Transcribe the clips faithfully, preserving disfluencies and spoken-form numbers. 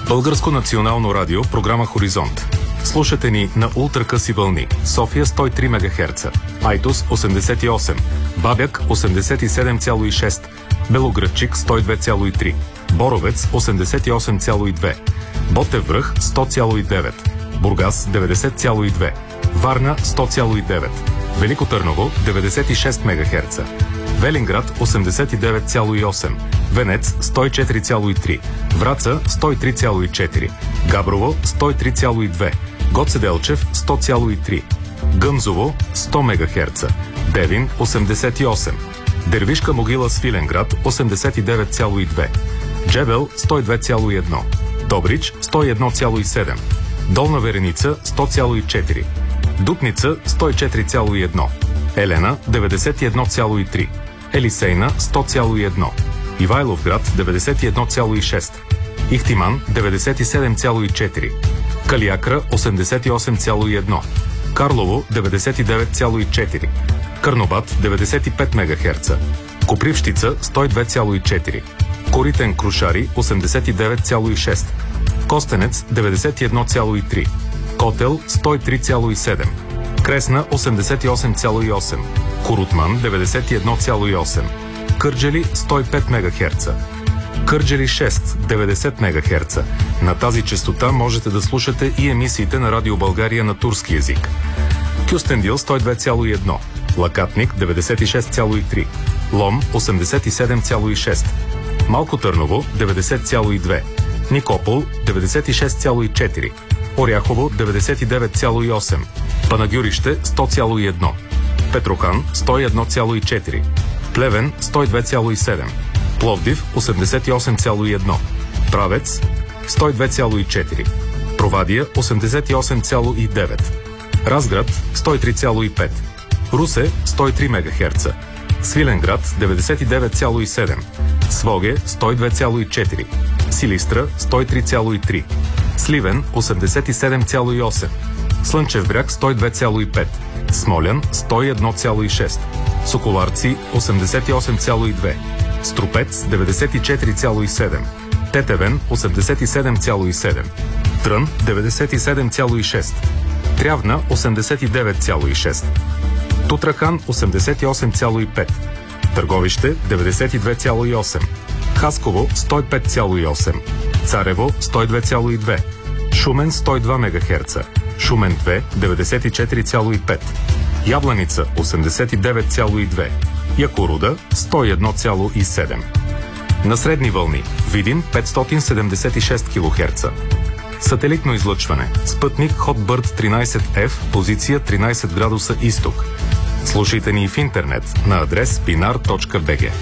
Българско национално радио, програма Хоризонт. Слушате ни на ултракъси вълни. София сто и три мегахерца, Айтос осемдесет и осем, Бабяк осемдесет и седем цяло и шест, Белоградчик сто и две цяло и три, Боровец осемдесет и осем цяло и две, Ботев връх сто цяло и девет, Бургас деветдесет цяло и две, Варна сто цяло и девет, Велико Търново деветдесет и шест мегахерца, Велинград осемдесет и девет цяло и осем, Венец сто и четири цяло и три, Враца сто и три цяло и четири, Габрово сто и три цяло и две, Гоце Делчев сто цяло и три, Гъмзово сто мегахерца, Девин осемдесет и осем, Дервишка могила Свиленград осемдесет и девет цяло и две, Джебел сто и две цяло и едно, Добрич сто и едно цяло и седем, Долна Вереница сто цяло и четири, Дупница сто и четири цяло и едно, Елена деветдесет и едно цяло и три, Елисейна сто цяло и едно, Ивайловград деветдесет и едно цяло и шест, Ихтиман деветдесет и седем цяло и четири, Калиакра осемдесет и осем цяло и едно, Карлово деветдесет и девет цяло и четири, Карнобат деветдесет и пет мегахерца, Копривщица сто и две цяло и четири, Коритен Крушари осемдесет и девет цяло и шест, Костенец деветдесет и едно цяло и три, Котел сто и три цяло и седем, Кресна осемдесет и осем цяло и осем, Корутман деветдесет и едно цяло и осем, Кърджали сто и пет мегахерца, Кърджали шест деветдесет мегахерца. На тази честота можете да слушате и емисиите на Радио България на турски език. Кюстендил сто и две цяло и едно, Лакатник деветдесет и шест цяло и три, Лом осемдесет и седем цяло и шест, Малко Търново деветдесет цяло и две, Никопол деветдесет и шест цяло и четири, Оряхово деветдесет и девет цяло и осем, Панагюрище сто цяло и едно, Петрохан сто и едно цяло и четири, Плевен сто и две цяло и седем, Пловдив осемдесет и осем цяло и едно, Правец сто и две цяло и четири, Провадия осемдесет и осем цяло и девет, Разград сто и три цяло и пет, Русе сто и три мегахерца, Свиленград деветдесет и девет цяло и седем, Своге сто и две цяло и четири, Силистра сто и три цяло и три, Сливен осемдесет и седем цяло и осем, Слънчев бряг сто и две цяло и пет, Смолян сто и едно цяло и шест, Соколарци осемдесет и осем цяло и две, Струпец деветдесет и четири цяло и седем, Тетевен осемдесет и седем цяло и седем, Трън деветдесет и седем цяло и шест, Трявна осемдесет и девет цяло и шест, Тутрахан осемдесет и осем цяло и пет, Търговище деветдесет и две цяло и осем, Хасково сто и пет цяло и осем, Царево сто и две цяло и две, Шумен сто и два мегахерца, Шумен две деветдесет и четири цяло и пет, Ябланица осемдесет и девет цяло и две, Якоруда сто и едно цяло и седем. На средни вълни Видин петстотин седемдесет и шест килохерца. Сателитно излъчване. Спътник Hotbird тринайсет еф, позиция тринайсет градуса изток. Слушайте ни в интернет на адрес пинар точка би джи.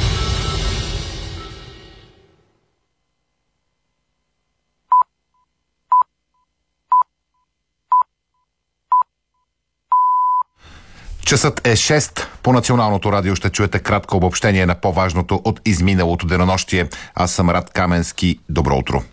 Часът е шест. По Националното радио ще чуете кратко обобщение на по-важното от изминалото денонощие. Аз съм Рад Каменски. Добро утро.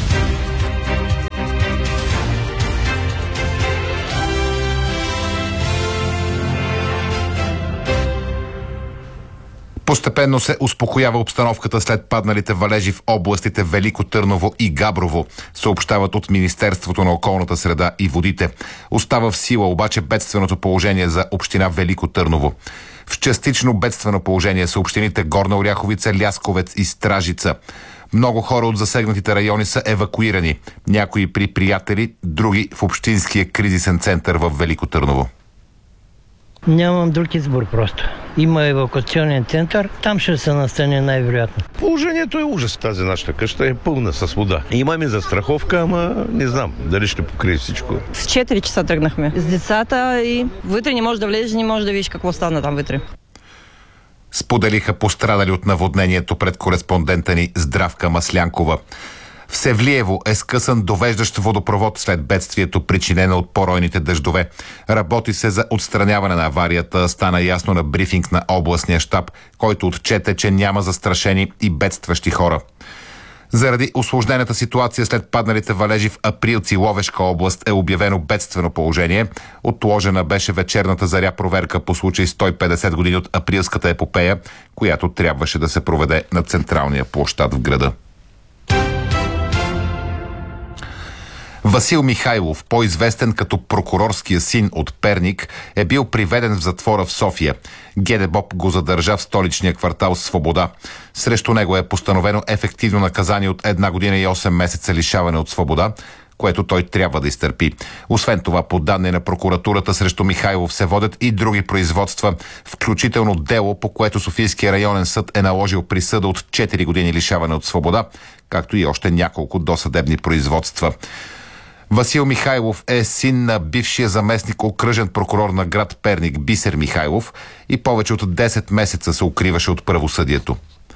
Постепенно се успокоява обстановката след падналите валежи в областите Велико Търново и Габрово, съобщават от Министерството на околната среда и водите. Остава в сила обаче бедственото положение за община Велико Търново. В частично бедствено положение са общините Горна Оряховица, Лясковец и Стражица. Много хора от засегнатите райони са евакуирани. Някои при приятели, други в общинския кризисен център в Велико Търново. Нямам друг избор просто. Има евакуационен център, там ще се настане най-вероятно. Положението е ужас. Тази нашата къща е пълна с вода. Имаме застраховка, ама не знам дали ще покрие всичко. В четири часа тръгнахме с децата и вътре не можеш да влезеш, не можеш да видиш какво стана там вътре. Споделиха пострадали от наводнението пред кореспондента ни Здравка Маслянкова. В Севлиево е скъсан довеждащ водопровод след бедствието, причинено от поройните дъждове. Работи се за отстраняване на аварията, стана ясно на брифинг на областния щаб, който отчете, че няма застрашени и бедстващи хора. Заради усложнената ситуация след падналите валежи в Априлци, Ловешка област, е обявено бедствено положение. Отложена беше вечерната заря проверка по случай сто и петдесет години от априлската епопея, която трябваше да се проведе на централния площад в града. Васил Михайлов, по-известен като прокурорския син от Перник, е бил приведен в затвора в София. ГДБОП го задържа в столичния квартал Свобода. Срещу него е постановено ефективно наказание от една година и осем месеца лишаване от свобода, което той трябва да изтърпи. Освен това, по данни на прокуратурата, срещу Михайлов се водят и други производства, включително дело, по което Софийския районен съд е наложил присъда от четири години лишаване от свобода, както и още няколко досъдебни производства. Васил Михайлов е син на бившия заместник окръжен прокурор на град Перник Бисер Михайлов и повече от десет месеца се укриваше от правосъдието.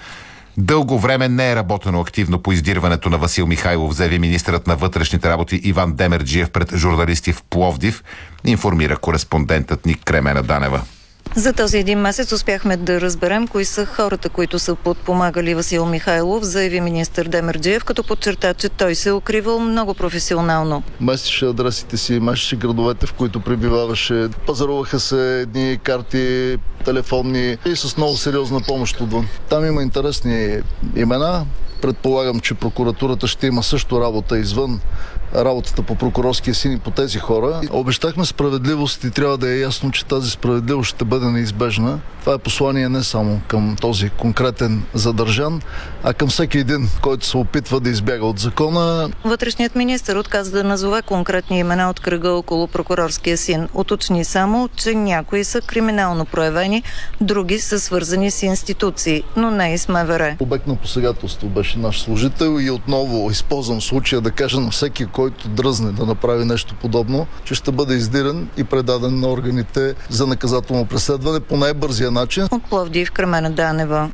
Дълго време не е работено активно по издирването на Васил Михайлов, заяви министърът на вътрешните работи Иван Демерджиев пред журналисти в Пловдив, информира кореспондентът ни Кремена Данева. За този един месец успяхме да разберем кои са хората, които са подпомагали Васил Михайлов, заяви министър Демерджиев, като подчерта, че той се е укривал много професионално. Местеше адресите си, местеше градовете, в които пребиваваше. Пазаруваха се едни карти, телефонни и с много сериозна помощ отвън. Там има интересни имена. Предполагам, че прокуратурата ще има също работа извън работата по прокурорския син и по тези хора. Обещахме справедливост и трябва да е ясно, че тази справедливост ще бъде неизбежна. Това е послание не само към този конкретен задържан, а към всеки един, който се опитва да избяга от закона. Вътрешният министър отказа да назове конкретни имена от кръга около прокурорския син. Уточни само, че някои са криминално проявени, други са свързани с институции, но не и с МВР. Обект на посегателство беше наш служител и отново използвам случая да кажа на всеки, който дръзне да направи нещо подобно, че ще бъде издирен и предаден на органите за наказателно преследване по най-бързия начин. От Пловдив, Кремена Данева.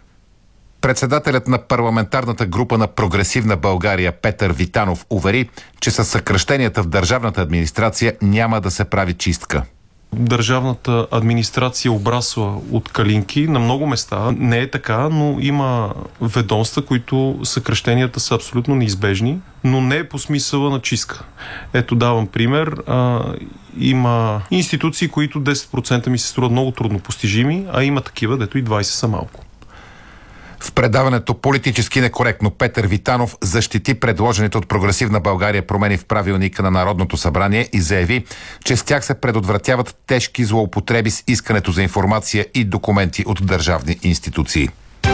Председателят на парламентарната група на Прогресивна България Петър Витанов увери, че със съкращенията в държавната администрация няма да се прави чистка. Държавната администрация обрасва от калинки на много места. Не е така, но има ведомства, които съкращенията са абсолютно неизбежни, но не е по смисъла на чистка. Ето давам пример. А, има институции, които десет процента ми се струват много трудно постижими, а има такива, дето и двайсет са малко. В предаването "Политически некоректно" Петър Витанов защити предложените от Прогресивна България промени в правилника на Народното събрание и заяви, че с тях се предотвратяват тежки злоупотреби с искането за информация и документи от държавни институции.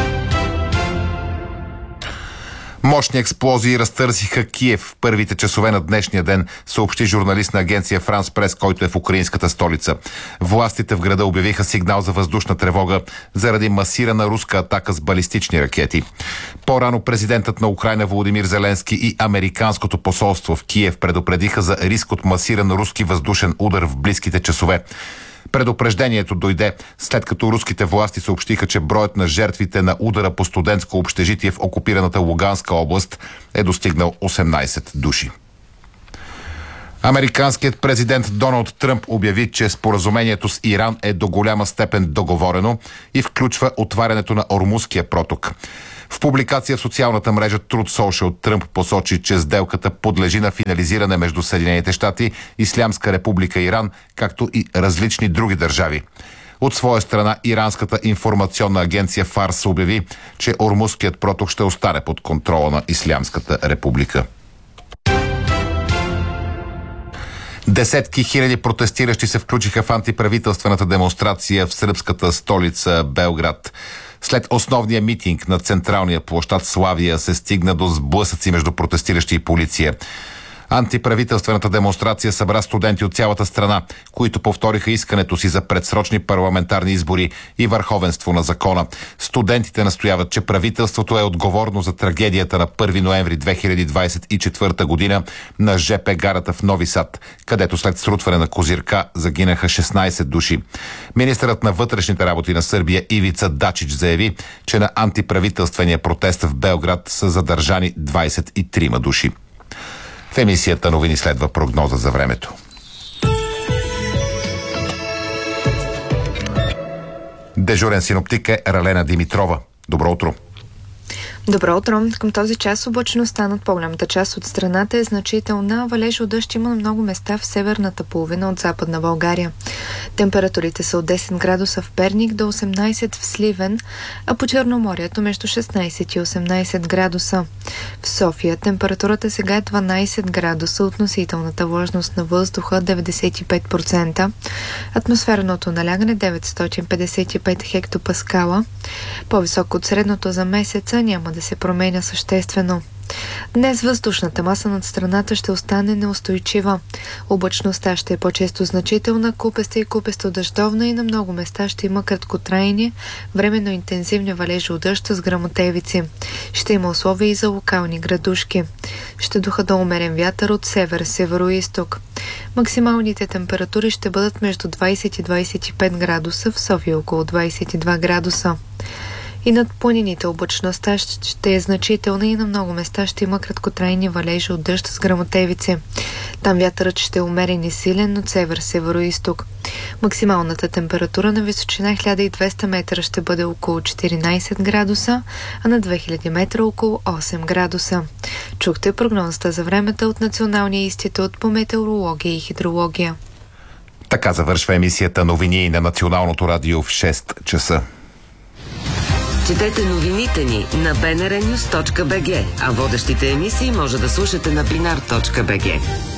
Мощни експлозии разтърсиха Киев в първите часове на днешния ден, съобщи журналист на агенция Франс Прес, който е в украинската столица. Властите в града обявиха сигнал за въздушна тревога заради масирана руска атака с балистични ракети. По-рано президентът на Украйна Володимир Зеленски и американското посолство в Киев предупредиха за риск от масиран руски въздушен удар в близките часове. Предупреждението дойде след като руските власти съобщиха, че броят на жертвите на удара по студентско общежитие в окупираната Луганска област е достигнал осемнайсет души. Американският президент Доналд Тръмп обяви, че споразумението с Иран е до голяма степен договорено и включва отварянето на Ормузския проток. В публикация в социалната мрежа Truth Social Тръмп посочи, че сделката подлежи на финализиране между Съединените щати, Ислямска република Иран, както и различни други държави. От своя страна, иранската информационна агенция Фарс обяви, че Ормузският проток ще остане под контрола на Ислямската република. Десетки хиляди протестиращи се включиха в антиправителствената демонстрация в сръбската столица Белград. След основния митинг на централния площад Славия се стигна до сблъсъци между протестиращи и полиция. Антиправителствената демонстрация събра студенти от цялата страна, които повториха искането си за предсрочни парламентарни избори и върховенство на закона. Студентите настояват, че правителството е отговорно за трагедията на първи ноември две хиляди двайсет и четвърта година на ЖП гарата в Нови Сад, където след срутване на козирка загинаха шестнайсет души. Министърът на вътрешните работи на Сърбия Ивица Дачич заяви, че на антиправителствения протест в Белград са задържани двайсет и трима души. В емисията "Новини" следва прогноза за времето. Дежурен синоптик е Ралена Димитрова. Добро утро! Добро утро. Към този час облачността над по-голямата част от страната е значителна. Валеж от дъжд има на много места в северната половина от Западна България. Температурите са от десет градуса в Перник до осемнайсет в Сливен, а по Черноморието между шестнайсет и осемнайсет градуса. В София температурата сега е дванайсет градуса, относителната влажност на въздуха деветдесет и пет процента, атмосферното налягане деветстотин петдесет и пет хектопаскала. По-високо от средното за месеца, няма да се променя съществено. Днес въздушната маса над страната ще остане неустойчива. Облачността ще е по-често значителна, купеста и купесто-дъждовна и на много места ще има краткотрайни, временно интензивни валежи от дъжд с гръмотевици. Ще има условия и за локални градушки. Ще духа до умерен вятър от север, северо-исток. Максималните температури ще бъдат между двайсет и двайсет и пет градуса, в София около двайсет и два градуса. И над планините облачността ще е значителна и на много места ще има краткотрайни валежи от дъжд с гръмотевици. Там вятърът ще е умерен и силен от север, северо-исток. Максималната температура на височина хиляда и двеста метра ще бъде около четиринайсет градуса, а на две хиляди метра около осем градуса. Чухте прогнозата за времето от Националния институт по метеорология и хидрология. Така завършва емисията новини на Националното радио в шест часа. Четете новините ни на би ен ар нюс точка би джи, а водещите емисии може да слушате на бинар точка би джи.